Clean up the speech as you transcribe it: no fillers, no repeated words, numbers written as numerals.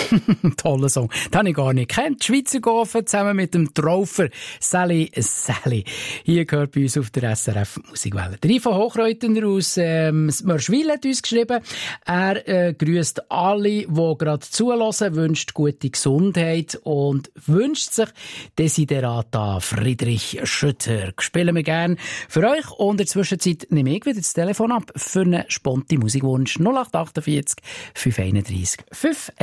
Toller Song. Den habe ich gar nicht gekannt. Die Schweizer Gofen zusammen mit dem Traufer Sally. Hier gehört bei uns auf der SRF Musikwelle. Der Ivo Hochreutener aus Mörschwil hat uns geschrieben. Er grüßt alle, die gerade zuhören, wünscht gute Gesundheit und wünscht sich Desiderata Friedrich Schütter. Spielen wir gerne für euch. Und in der Zwischenzeit nehme ich wieder das Telefon ab für einen spontanen Musikwunsch 0848 531 5